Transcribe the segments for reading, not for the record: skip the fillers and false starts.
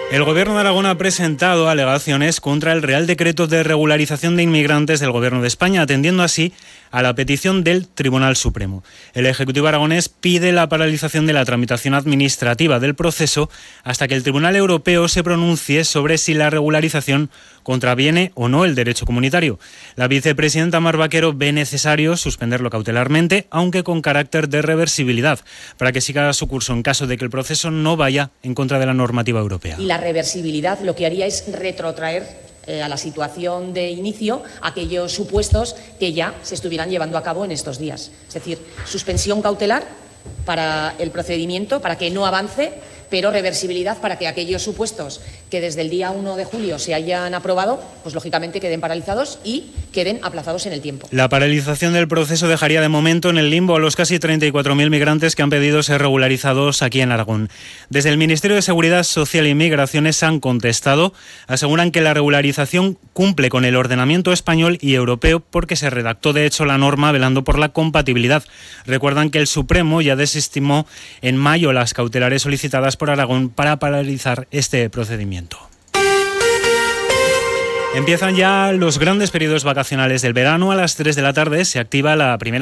El Gobierno de Aragón ha presentado alegaciones contra el Real Decreto de Regularización de Inmigrantes del Gobierno de España, atendiendo así a la petición del Tribunal Supremo. El Ejecutivo aragonés pide la paralización de la tramitación administrativa del proceso hasta que el Tribunal Europeo se pronuncie sobre si la regularización contraviene o no el derecho comunitario. La vicepresidenta Mar Vaquero ve necesario suspenderlo cautelarmente, aunque con carácter de reversibilidad, para que siga su curso en caso de que el proceso no vaya en contra de la normativa europea. Y la reversibilidad lo que haría es retrotraer a la situación de inicio aquellos supuestos que ya se estuvieran llevando a cabo en estos días. Es decir, suspensión cautelar para el procedimiento, para que no avance, pero reversibilidad para que aquellos supuestos que desde el día 1 de julio se hayan aprobado, pues lógicamente queden paralizados y queden aplazados en el tiempo. La paralización del proceso dejaría de momento en el limbo a los casi 34.000 migrantes que han pedido ser regularizados aquí en Aragón. Desde el Ministerio de Seguridad Social y Migraciones han contestado, aseguran que la regularización cumple con el ordenamiento español y europeo porque se redactó de hecho la norma velando por la compatibilidad. Recuerdan que el Supremo ya desestimó en mayo las cautelares solicitadas por Aragón para paralizar este procedimiento. Empiezan ya los grandes periodos vacacionales del verano. A las 3 de la tarde se activa la primera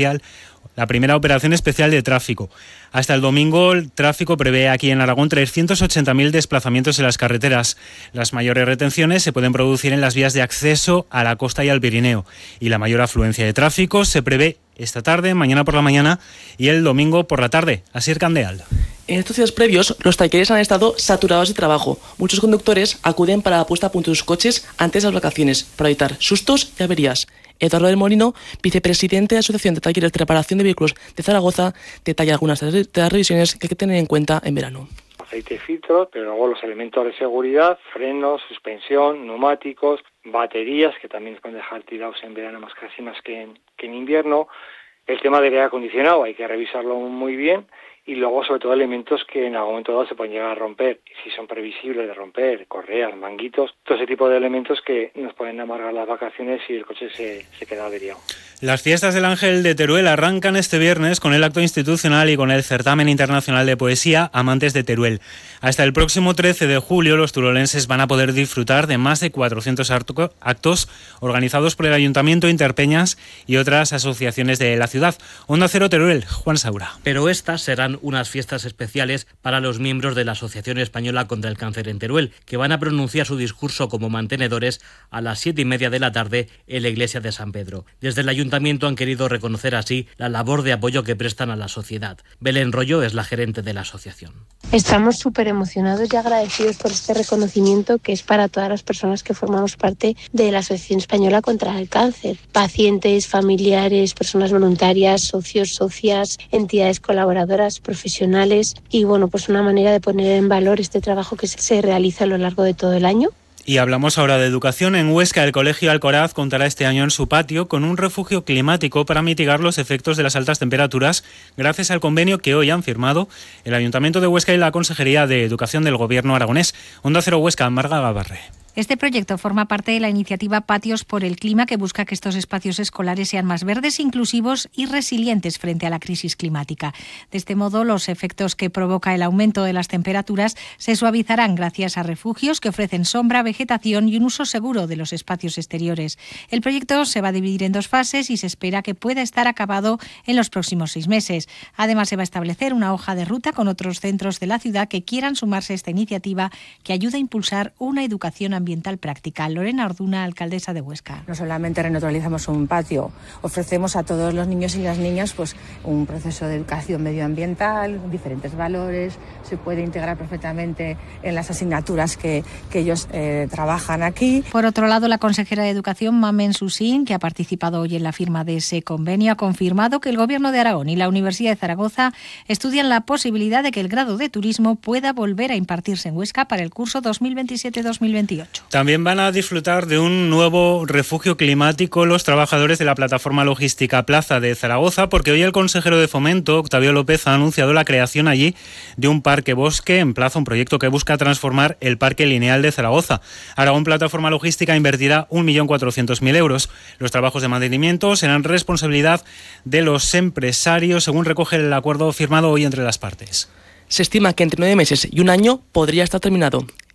operación especial de tráfico. Hasta el domingo el tráfico prevé aquí en Aragón 380.000 desplazamientos en las carreteras. Las mayores retenciones se pueden producir en las vías de acceso a la costa y al Pirineo. Y la mayor afluencia de tráfico se prevé esta tarde, mañana por la mañana y el domingo por la tarde. Asier Candeal. En estos días previos, los talleres han estado saturados de trabajo. Muchos conductores acuden para la puesta a punto de sus coches antes de las vacaciones, para evitar sustos y averías. Eduardo del Molino, vicepresidente de la Asociación de Talleres de Reparación de Vehículos de Zaragoza, detalla algunas de las revisiones que hay que tener en cuenta en verano. Aceite y filtros, pero luego los elementos de seguridad, frenos, suspensión, neumáticos, baterías, que también se pueden dejar tirados en verano más que en invierno. El tema del aire acondicionado hay que revisarlo muy bien. Y luego, sobre todo, elementos que en algún momento dado se pueden llegar a romper. Si son previsibles de romper, correas, manguitos, todo ese tipo de elementos que nos pueden amargar las vacaciones y el coche se queda averiado. Las fiestas del Ángel de Teruel arrancan este viernes con el acto institucional y con el certamen internacional de poesía Amantes de Teruel. Hasta el próximo 13 de julio los turolenses van a poder disfrutar de más de 400 actos organizados por el Ayuntamiento, Interpeñas y otras asociaciones de la ciudad. Onda Cero Teruel, Juan Saura. Pero estas serán unas fiestas especiales para los miembros de la Asociación Española contra el Cáncer en Teruel, que van a pronunciar su discurso como mantenedores a las 7:30 de la tarde en la iglesia de San Pedro. Desde el Ayuntamiento han querido reconocer así la labor de apoyo que prestan a la sociedad. Belén Rollo es la gerente de la asociación. Estamos súper emocionados y agradecidos por este reconocimiento que es para todas las personas que formamos parte de la Asociación Española contra el Cáncer. Pacientes, familiares, personas voluntarias, socios, socias, entidades colaboradoras, profesionales y bueno, pues una manera de poner en valor este trabajo que se realiza a lo largo de todo el año. Y hablamos ahora de educación. En Huesca, el Colegio Alcoraz contará este año en su patio con un refugio climático para mitigar los efectos de las altas temperaturas, gracias al convenio que hoy han firmado el Ayuntamiento de Huesca y la Consejería de Educación del Gobierno aragonés. Onda Cero Huesca, Marga Gavarre. Este proyecto forma parte de la iniciativa Patios por el Clima, que busca que estos espacios escolares sean más verdes, inclusivos y resilientes frente a la crisis climática. De este modo, los efectos que provoca el aumento de las temperaturas se suavizarán gracias a refugios que ofrecen sombra, vegetación y un uso seguro de los espacios exteriores. El proyecto se va a dividir en 2 fases y se espera que pueda estar acabado en los próximos 6 meses. Además, se va a establecer una hoja de ruta con otros centros de la ciudad que quieran sumarse a esta iniciativa, que ayuda a impulsar una educación ambiental práctica. Lorena Orduna, alcaldesa de Huesca. No solamente renaturalizamos un patio, ofrecemos a todos los niños y las niñas pues un proceso de educación medioambiental, diferentes valores, se puede integrar perfectamente en las asignaturas que ellos trabajan aquí. Por otro lado, la consejera de Educación, Mamen Susín, que ha participado hoy en la firma de ese convenio, ha confirmado que el Gobierno de Aragón y la Universidad de Zaragoza estudian la posibilidad de que el grado de turismo pueda volver a impartirse en Huesca para el curso 2027-2028. También van a disfrutar de un nuevo refugio climático los trabajadores de la plataforma logística Plaza de Zaragoza, porque hoy el consejero de Fomento, Octavio López, ha anunciado la creación allí de un parque bosque en Plaza, un proyecto que busca transformar el parque lineal de Zaragoza. Aragón Plataforma Logística invertirá 1.400.000 euros. Los trabajos de mantenimiento serán responsabilidad de los empresarios, según recoge el acuerdo firmado hoy entre las partes. Se estima que entre 9 meses y un año podría estar terminado.